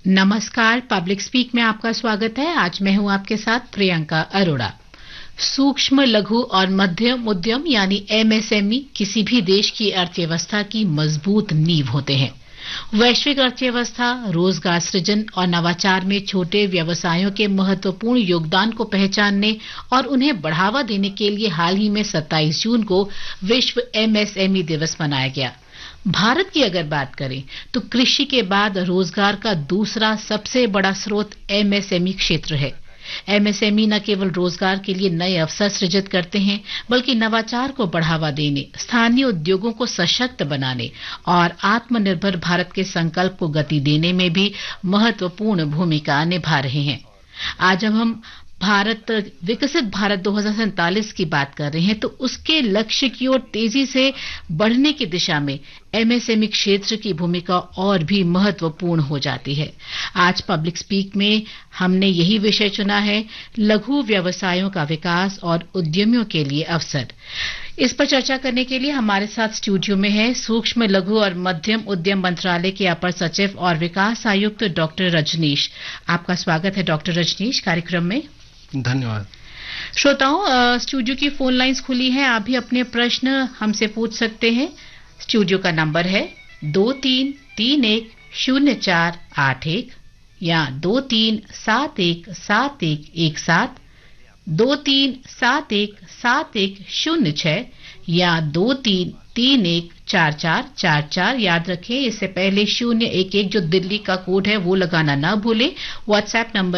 नमस्कार, public speak में आपका स्वागत है। आज मैं हूं आपके साथ प्रियंका अरोड़ा। सूक्ष्म, लघु और मध्यम उद्यम यानी एमएसएमई किसी भी देश की अर्थव्यवस्था की मजबूत नींव होते हैं। वैश्विक अर्थव्यवस्था, रोजगार सृजन और नवाचार में छोटे व्यवसायों के महत्वपूर्ण योगदान को पहचानने और उन्हें बढ़ावा देने के लिए हाल ही में 27 जून को विश्व एमएसएमई दिवस मनाया गया। भारत की अगर बात करें तो कृषि के बाद रोजगार का दूसरा सबसे बड़ा स्रोत एमएसएमई क्षेत्र है। एमएसएमई न केवल रोजगार के लिए नए अवसर सृजित करते हैं, बल्कि नवाचार को बढ़ावा देने, स्थानीय उद्योगों को सशक्त बनाने और आत्मनिर्भर भारत के संकल्प को गति देने में भी महत्वपूर्ण भूमिका निभा रहे हैं। आज अब हम विकसित भारत 2047 की बात कर रहे हैं, तो उसके लक्ष्य की ओर तेजी से बढ़ने की दिशा में एमएसएमई क्षेत्र की भूमिका और भी महत्वपूर्ण हो जाती है। आज पब्लिक स्पीक में हमने यही विषय चुना है, लघु व्यवसायों का विकास और उद्यमियों के लिए अवसर। इस पर चर्चा करने के लिए हमारे साथ स्टूडियो में है सूक्ष्म, लघु और मध्यम उद्यम मंत्रालय के अपर सचिव और विकास आयुक्त डॉक्टर रजनीश। आपका स्वागत है डॉक्टर रजनीश कार्यक्रम में। धन्यवाद। श्रोताओं, स्टूडियो की फोन लाइंस खुली हैं, आप भी अपने प्रश्न हमसे पूछ सकते हैं। स्टूडियो का नंबर है 23310481 या 23717117, 23717106 या 23314444। याद रखें, इससे पहले 011 जो दिल्ली का कोड है वो लगाना ना भूलें। WhatsApp number